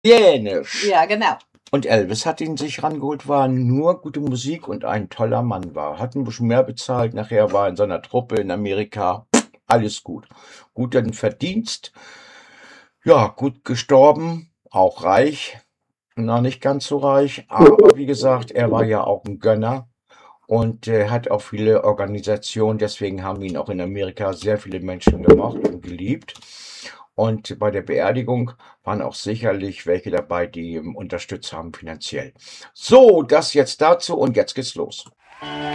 Italienisch. Ja, genau. Und Elvis hat ihn sich rangeholt, war nur gute Musik und ein toller Mann war. Hat ein bisschen mehr bezahlt, nachher war in seiner Truppe in Amerika. Alles gut. Guten Verdienst. Ja, gut gestorben, auch reich. Noch nicht ganz so reich, aber wie gesagt, er war ja auch ein Gönner und hat auch viele Organisationen. Deswegen haben ihn auch in Amerika sehr viele Menschen gemocht und geliebt. Und bei der Beerdigung waren auch sicherlich welche dabei, die ihn unterstützt haben finanziell. So, das jetzt dazu und jetzt geht's los.